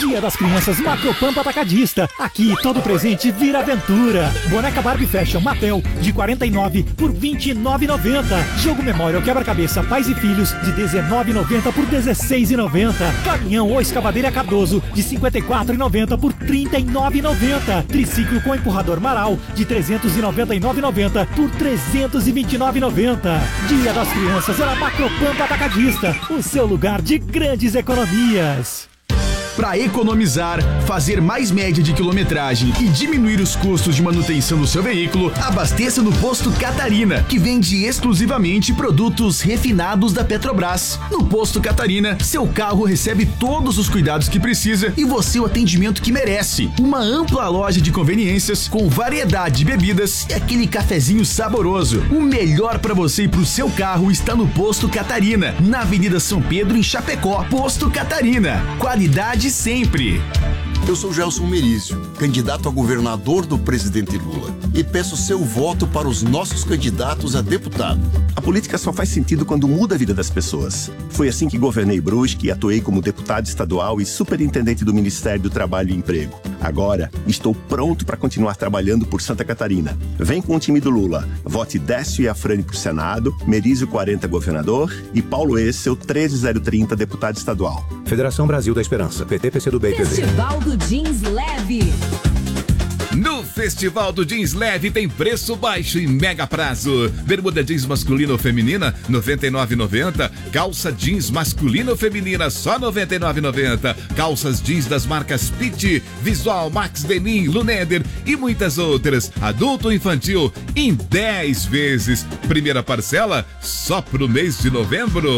Dia das Crianças Macropampa Atacadista. Aqui todo presente vira aventura. Boneca Barbie Fashion Mattel de R$ 49 por R$ 29,90. Jogo Memorial Quebra-Cabeça Pais e Filhos de R$ 19,90 por R$ 16,90. Caminhão ou escavadeira Cardoso de R$ 54,90 por R$ 39,90. Triciclo com empurrador Maral de R$ 399,90 por R$ 329,90. Dia das Crianças é na Macropampa Atacadista, o seu lugar de grandes economias. Para economizar, fazer mais média de quilometragem e diminuir os custos de manutenção do seu veículo, abasteça no Posto Catarina, que vende exclusivamente produtos refinados da Petrobras. No Posto Catarina, seu carro recebe todos os cuidados que precisa e você o atendimento que merece. Uma ampla loja de conveniências com variedade de bebidas e aquele cafezinho saboroso. O melhor para você e para o seu carro está no Posto Catarina, na Avenida São Pedro, em Chapecó. Posto Catarina, qualidade sempre. Eu sou Gelson Merizio, candidato a governador do presidente Lula, e peço seu voto para os nossos candidatos a deputado. A política só faz sentido quando muda a vida das pessoas. Foi assim que governei Brusque e atuei como deputado estadual e superintendente do Ministério do Trabalho e Emprego. Agora, estou pronto para continuar trabalhando por Santa Catarina. Vem com o time do Lula. Vote Décio e Afrani por Senado, Merizio 40 governador e Paulo Essel 13030 deputado estadual. Federação Brasil da Esperança, PT, PCdoB e PV. Festival do Jeans Leve. No Festival do Jeans Leve tem preço baixo e mega prazo. Bermuda jeans masculina ou feminina, R$ 99,90. Calça jeans masculina ou feminina, só R$ 99,90. Calças jeans das marcas Pitti, Visual, Max Denim, Luneder e muitas outras. Adulto ou infantil, em 10 vezes. Primeira parcela, só pro mês de novembro.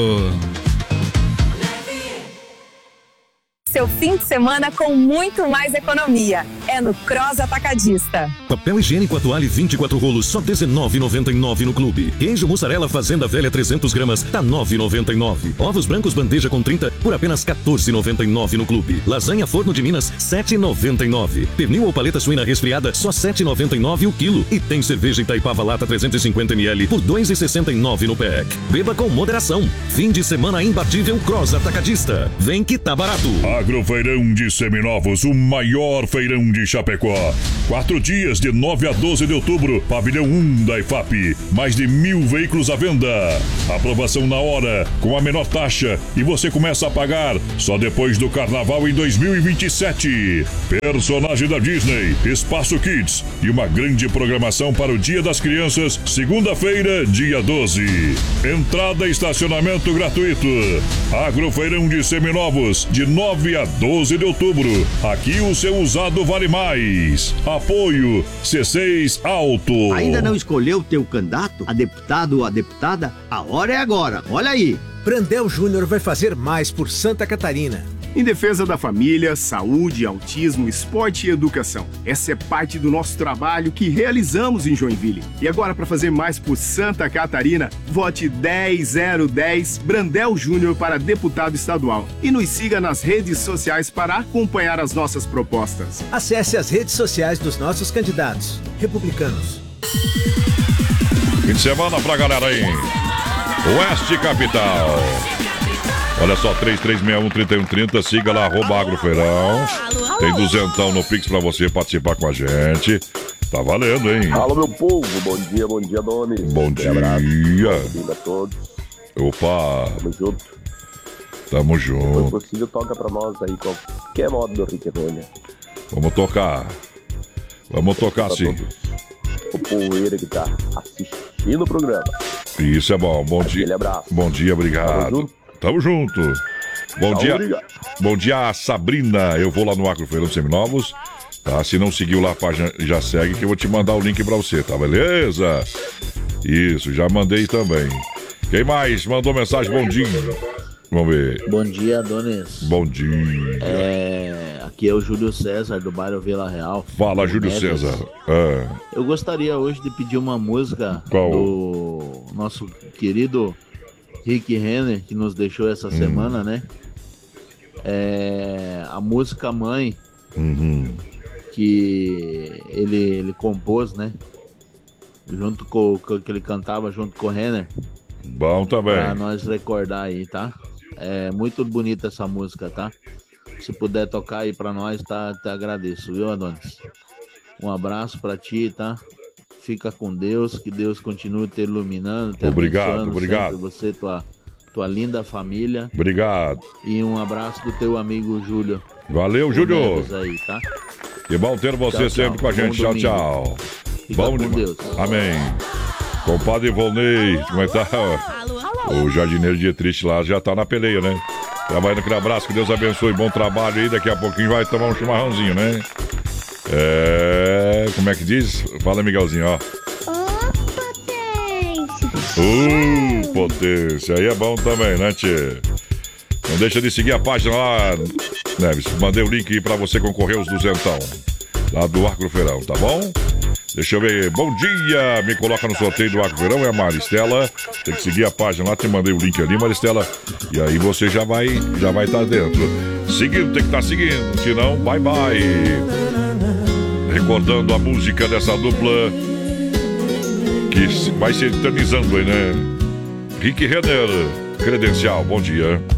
Seu fim de semana com muito mais economia. É no Cross Atacadista. Papel higiênico Atuale 24 rolos, só R$19,99 no clube. Queijo mussarela Fazenda Velha 300 gramas, tá R$9,99. Ovos brancos bandeja com 30 por apenas R$14,99 no clube. Lasanha Forno de Minas, R$7,99. Pernil ou paleta suína resfriada, só R$7,99 o quilo. E tem cerveja Itaipava Lata 350 ml por R$2,69 no PEC. Beba com moderação. Fim de semana imbatível Cross Atacadista. Vem que tá barato. Agrofeirão de Seminovos, o maior feirão de Chapecó. 4 dias de 9 a 12 de outubro, pavilhão 1 da IFAP. Mais de 1.000 veículos à venda. Aprovação na hora, com a menor taxa. E você começa a pagar só depois do carnaval em 2027. Personagem da Disney, Espaço Kids e uma grande programação para o Dia das Crianças, segunda-feira, dia 12. Entrada e estacionamento gratuito. Agrofeirão de Seminovos, de 9 a 12 de outubro. Aqui o seu usado vale mais. Apoio C6 Auto. Ainda não escolheu o teu candidato, a deputado ou a deputada? A hora é agora, olha aí. Brandel Júnior vai fazer mais por Santa Catarina. Em defesa da família, saúde, autismo, esporte e educação. Essa é parte do nosso trabalho que realizamos em Joinville. E agora, para fazer mais por Santa Catarina, vote 10010 Brandel Júnior para deputado estadual. E nos siga nas redes sociais para acompanhar as nossas propostas. Acesse as redes sociais dos nossos candidatos republicanos. Fim de semana pra galera aí. Oeste Capital. Olha só, 3361-3130, siga lá, @agrofeirão. Tem duzentão no Pix pra você participar com a gente. Tá valendo, hein? Alô, meu povo, bom dia, Donis. Bom dia. Bom-vindo a todos. Opa. Tamo junto. Tamo junto. Se possível, toca pra nós aí qualquer modo do Rick Rolha. Vamos tocar. Vamos tocar sim. O poeira que tá assistindo o programa. Isso é bom, bom dia. Aquele abraço. Bom dia, obrigado. Tamo junto. Bom dia. Obrigado. Bom dia, Sabrina. Eu vou lá no Agrofeirão Seminovos. Tá? Se não seguiu lá a página, já segue que eu vou te mandar o link pra você, tá beleza? Isso, já mandei também. Quem mais mandou mensagem? Bom dia. Vamos ver. Bom dia, Donis. Bom dia. Aqui é o Júlio César, do bairro Vila Real. Fala, Júlio César. Eu gostaria hoje de pedir uma música do nosso querido Rick Renner, que nos deixou essa semana, né? A música Mãe, que ele compôs, né? Junto com que ele cantava junto com o Renner. Bom também. Pra nós recordar aí, tá? É muito bonita essa música, tá? Se puder tocar aí pra nós, tá? Te agradeço, viu, Adonis? Um abraço pra ti, tá? Fica com Deus, que Deus continue te iluminando, te obrigado. Você, tua linda família. Obrigado. E um abraço do teu amigo Júlio. Valeu, Júlio. Aí, tá? Que bom ter você sempre com a gente. Bom tchau. Bom com Deus. Amém. Compadre Volney, como é que tá? O jardineiro Dietrich lá já tá na peleia, né? Trabalhando aquele abraço, que Deus abençoe. Bom trabalho aí. Daqui a pouquinho vai tomar um chimarrãozinho, né? Como é que diz? Fala, Miguelzinho, ó. Potência. Aí é bom também, né, tchê? Não deixa de seguir a página lá, Neves. Mandei o link aí pra você concorrer aos 200 lá do Agrofeirão, tá bom? Deixa eu ver. Bom dia! Me coloca no sorteio do Agrofeirão, é a Maristela. Tem que seguir a página lá, te mandei o link ali, Maristela. E aí você já vai estar dentro. Seguindo, tem que estar seguindo, senão, bye bye. Recordando a música dessa dupla que vai se eternizando aí, né? Rick Renner, Credencial, bom dia.